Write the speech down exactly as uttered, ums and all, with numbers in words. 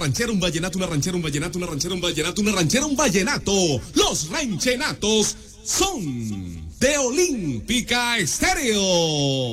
ranchera, un vallenato, una ranchera, un vallenato, una ranchera, un vallenato, una ranchera, un vallenato. Los ranchenatos son de Olímpica Estéreo.